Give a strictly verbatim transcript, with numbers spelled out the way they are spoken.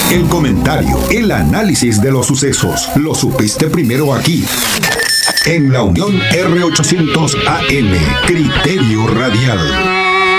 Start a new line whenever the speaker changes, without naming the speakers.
El comentario, el análisis de los sucesos, lo supiste primero aquí. En la Unión R ochocientos A M, Criterio Radial.